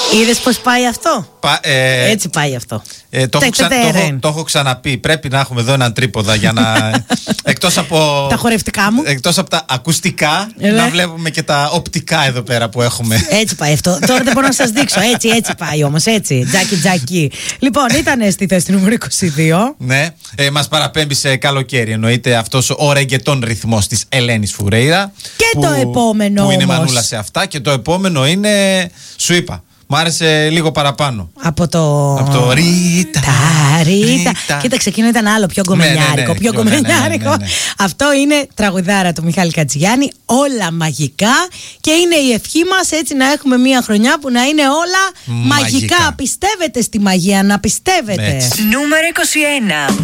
Είδες πως πάει αυτό? Έτσι πάει αυτό. Το έχω ξαναπεί. Πρέπει να έχουμε εδώ έναν τρίποδα για να. Εκτός από τα χορευτικά μου. Εκτός από τα ακουστικά, να βλέπουμε και τα οπτικά εδώ πέρα που έχουμε. Έτσι πάει αυτό. Τώρα δεν μπορώ να σας δείξω. Έτσι πάει όμως. Έτσι. Τζάκι. Λοιπόν, ήταν στη θέση νούμερο 22. Ναι. Μας παραπέμπει σε καλοκαίρι. Εννοείται αυτός ο ρεγκετόν ρυθμός της Ελένης Φουρέιρα. Και το επόμενο. Που είναι μανούλα σε αυτά. Και το επόμενο είναι. Σου είπα. Μ' άρεσε λίγο παραπάνω. Από το Ρίτα. Κοίταξε, εκείνο ήταν άλλο, πιο γκομενιάρικο. Ναι. Αυτό είναι τραγουδάρα του Μιχάλη Κατζηγιάννη. Όλα μαγικά. Και είναι η ευχή μας έτσι να έχουμε μια χρονιά που να είναι όλα μαγικά. Πιστεύετε στη μαγεία, να πιστεύετε. Νούμερο 21.